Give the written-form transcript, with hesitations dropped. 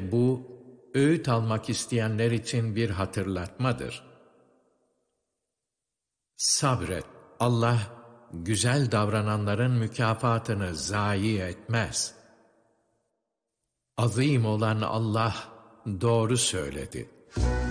İşte bu, öğüt almak isteyenler için bir hatırlatmadır. Sabret, Allah, güzel davrananların mükafatını zayi etmez. Azim olan Allah doğru söyledi.